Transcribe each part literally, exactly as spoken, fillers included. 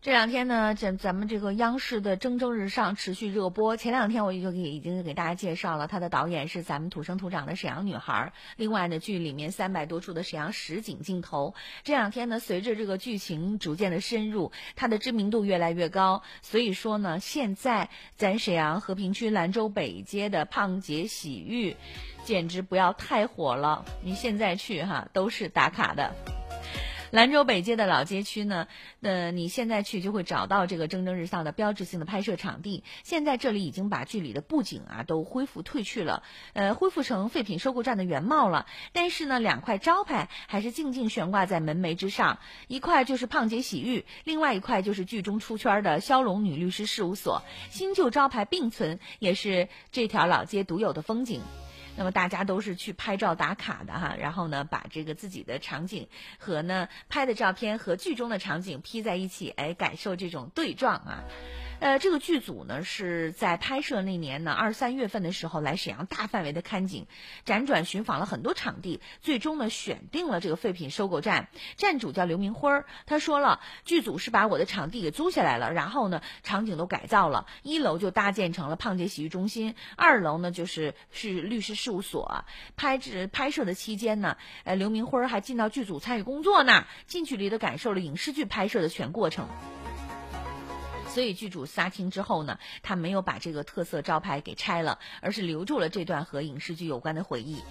这两天呢，咱咱们这个央视的蒸蒸日上，持续热播。前两天我就给已经给大家介绍了，它的导演是咱们土生土长的沈阳女孩。另外呢，剧里面三百多处的沈阳实景镜头。这两天呢，随着这个剧情逐渐的深入，它的知名度越来越高。所以说呢，现在咱沈阳和平区兰州北街的胖姐洗浴，简直不要太火了。你现在去哈，都是打卡的。兰州北街的老街区呢，呃，你现在去就会找到这个蒸蒸日上的标志性的拍摄场地。现在这里已经把剧里的布景啊都恢复褪去了，呃，恢复成废品收购站的原貌了。但是呢，两块招牌还是静静悬挂在门楣之上，一块就是胖姐洗浴，另外一块就是剧中出圈的骁龙女律师事务所。新旧招牌并存，也是这条老街独有的风景。那么大家都是去拍照打卡的哈，然后呢，把这个自己的场景和呢拍的照片和剧中的场景 P 在一起，哎，感受这种对撞啊。呃，这个剧组呢是在拍摄那年呢二三月份的时候来沈阳大范围的看景，辗转寻访了很多场地，最终呢选定了这个废品收购站。站主叫刘明辉，他说了，剧组是把我的场地给租下来了，然后呢场景都改造了，一楼就搭建成了胖姐洗浴中心，二楼呢就是是律师事务所。拍制拍摄的期间呢，呃，刘明辉还进到剧组参与工作呢，近距离的感受了影视剧拍摄的全过程。所以剧组杀青之后呢，他没有把这个特色招牌给拆了，而是留住了这段和影视剧有关的回忆。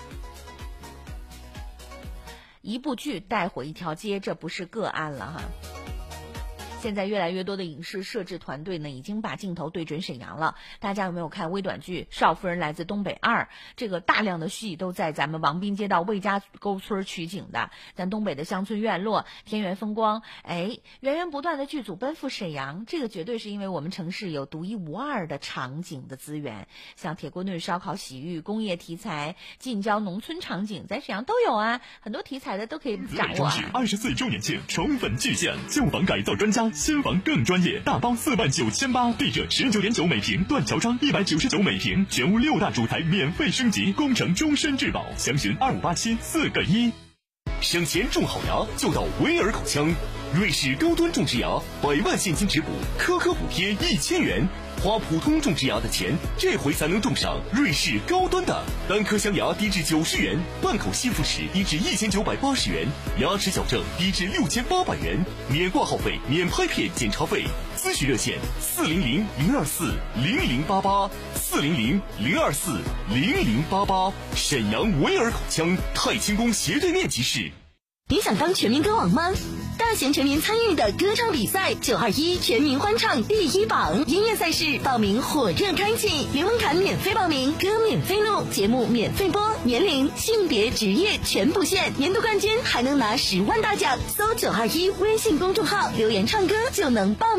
一部剧带火一条街，这不是个案了哈。现在越来越多的影视摄制团队呢，已经把镜头对准沈阳了。大家有没有看微短剧《少夫人来自东北二》？这个大量的戏都在咱们王滨街道魏家沟村取景的，咱东北的乡村院落、田园风光，哎，源源不断的剧组奔赴沈阳，这个绝对是因为我们城市有独一无二的场景的资源，像铁锅炖、烧烤、洗浴、工业题材、近郊农村场景，咱沈阳都有啊，很多题材的都可以掌握啊。 二十四周年庆宠粉巨献，旧房改造专家。新房更专业，大包四万九千八，地者十九点九每平，断桥窗一百九十九每平，全屋六大主材免费升级，工程终身质保，详询二五八七四个一。省钱种好牙就到维尔口腔，瑞士高端种植牙，百万现金直补，颗颗补贴一千元。花普通种植牙的钱，这回才能种上瑞士高端的。单颗镶牙低至九十元，半口吸附齿低至一千九百八十元，牙齿矫正低至六千八百元，免挂号费，免拍片检查费。咨询热线：四零零零二四零零八八，四零零零二四零零八八。沈阳维尔口腔太清宫斜对面集市。 你想当全民歌王吗？大型全民参与的歌唱比赛九二一全民欢唱第一榜音乐赛事报名火热开启，零门槛免费报名，歌免费录，节目免费播，年龄、性别、职业全不限，年度冠军还能拿十万大奖。搜九二一微信公众号留言唱歌就能报名。